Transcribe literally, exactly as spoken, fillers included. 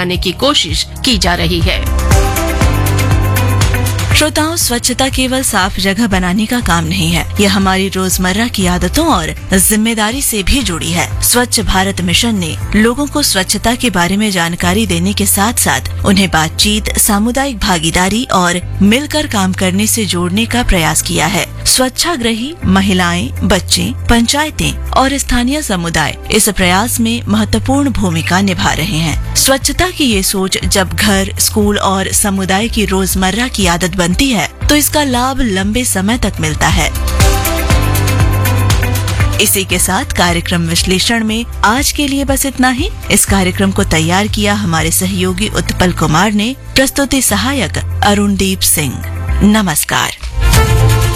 बनाने की कोशिश की जा रही है। श्रोताओं, स्वच्छता केवल साफ जगह बनाने का काम नहीं है, यह हमारी रोजमर्रा की आदतों और जिम्मेदारी से भी जुड़ी है। स्वच्छ भारत मिशन ने लोगों को स्वच्छता के बारे में जानकारी देने के साथ साथ उन्हें बातचीत, सामुदायिक भागीदारी और मिलकर काम करने से जोड़ने का प्रयास किया है। स्वच्छाग्रही महिलाएं, बच्चे, पंचायतें और स्थानीय समुदाय इस प्रयास में महत्वपूर्ण भूमिका निभा रहे हैं। स्वच्छता की ये सोच जब घर, स्कूल और समुदाय की रोजमर्रा की आदत बनती है तो इसका लाभ लंबे समय तक मिलता है। इसी के साथ कार्यक्रम विश्लेषण में आज के लिए बस इतना ही। इस कार्यक्रम को तैयार किया हमारे सहयोगी उत्पल कुमार ने। प्रस्तुति सहायक अरुणदीप सिंह। नमस्कार।